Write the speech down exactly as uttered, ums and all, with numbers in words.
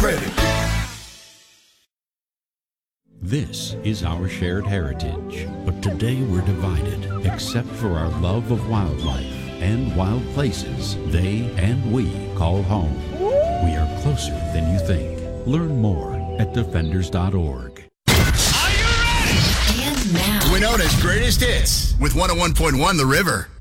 credit. This is our shared heritage, but today we're divided, except for our love of wildlife and wild places they and we call home. We are closer than you think. Learn more at defenders dot org. Are you ready? And now, Winona's greatest hits with one oh one point one The River.